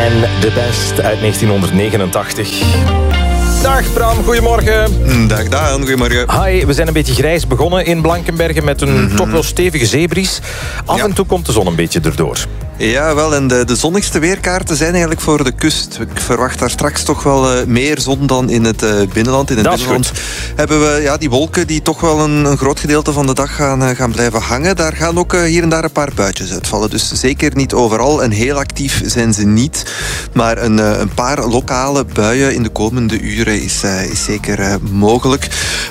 en The Best uit 1989. Dag Bram, goedemorgen. Dag Daan, goedemorgen. Hi, we zijn een beetje grijs begonnen in Blankenberge met een toch wel stevige zeebries. Af en toe komt de zon een beetje erdoor. Ja, wel, en de zonnigste weerkaarten zijn eigenlijk voor de kust. Ik verwacht daar straks toch wel meer zon dan in het binnenland. In het binnenland hebben we die wolken die toch wel een groot gedeelte van de dag gaan blijven hangen. Daar gaan ook hier en daar een paar buitjes uitvallen. Dus zeker niet overal en heel actief zijn ze niet. Maar een paar lokale buien in de komende uren is zeker mogelijk.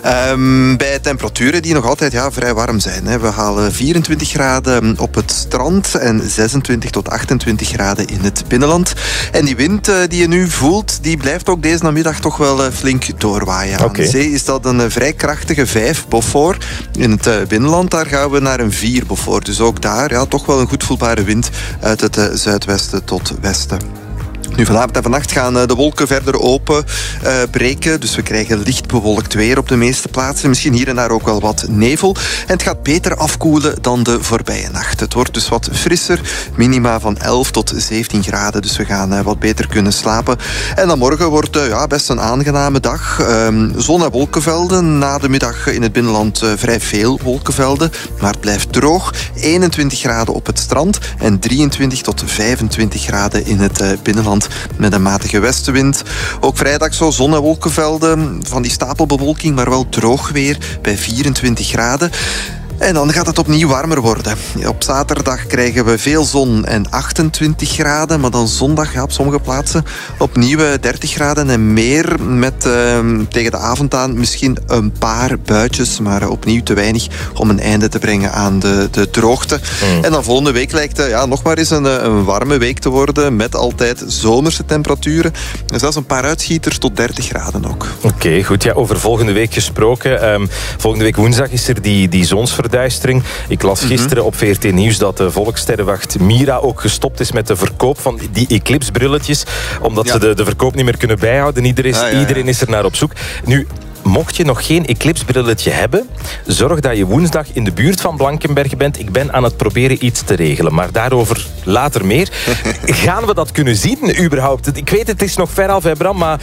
Bij temperaturen die nog altijd vrij warm zijn. Hè. We halen 24 graden op het strand en 26 tot 28 graden in het binnenland. En die wind die je nu voelt, die blijft ook deze namiddag toch wel flink doorwaaien. Aan de zee is dat een vrij krachtige 5 Beaufort. In het binnenland daar gaan we naar een 4 Beaufort. Dus ook daar toch wel een goed voelbare wind uit het zuidwesten tot westen. Nu, vanavond en vannacht gaan de wolken verder open breken. Dus we krijgen licht bewolkt weer op de meeste plaatsen. Misschien hier en daar ook wel wat nevel. En het gaat beter afkoelen dan de voorbije nacht. Het wordt dus wat frisser. Minima van 11 tot 17 graden. Dus we gaan wat beter kunnen slapen. En dan morgen wordt best een aangename dag. Zon en wolkenvelden. Na de middag in het binnenland vrij veel wolkenvelden. Maar het blijft droog. 21 graden op het strand. En 23 tot 25 graden in het binnenland. Met een matige westenwind. Ook vrijdag zo zon- en wolkenvelden. Van die stapelbewolking, maar wel droog weer bij 24 graden. En dan gaat het opnieuw warmer worden. Op zaterdag krijgen we veel zon en 28 graden. Maar dan zondag op sommige plaatsen opnieuw 30 graden en meer. Met tegen de avond aan misschien een paar buitjes. Maar opnieuw te weinig om een einde te brengen aan de droogte. En dan volgende week lijkt nog maar eens een warme week te worden. Met altijd zomerse temperaturen. En zelfs een paar uitschieters tot 30 graden ook. Oké, goed. Ja, over volgende week gesproken. Volgende week woensdag is er die zonsverduistering. Ik las gisteren op VRT Nieuws dat de volkssterrenwacht Mira ook gestopt is met de verkoop van die eclipsebrilletjes, omdat ze de verkoop niet meer kunnen bijhouden. Iedereen is er naar op zoek. Nu, mocht je nog geen eclipsebrilletje hebben, zorg dat je woensdag in de buurt van Blankenberge bent. Ik ben aan het proberen iets te regelen, maar daarover later meer. Gaan we dat kunnen zien überhaupt? Ik weet, het is nog ver af, hè, Bram, maar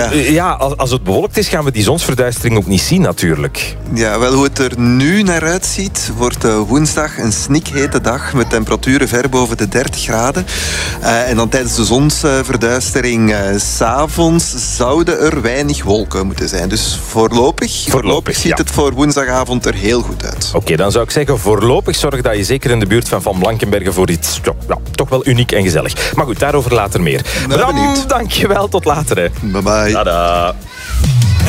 als het bewolkt is, gaan we die zonsverduistering ook niet zien natuurlijk. Ja, wel, hoe het er nu naar uitziet, wordt woensdag een snikhete dag met temperaturen ver boven de 30 graden. En dan tijdens de zonsverduistering 's avonds zouden er weinig wolken moeten zijn. Dus voorlopig ziet het voor woensdagavond er heel goed uit. Oké, dan zou ik zeggen, voorlopig zorg dat je zeker in de buurt van Blankenberge voor iets toch wel uniek en gezellig. Maar goed, daarover later meer. Bram, dankjewel. Tot later. Hè. Bye bye. Tada.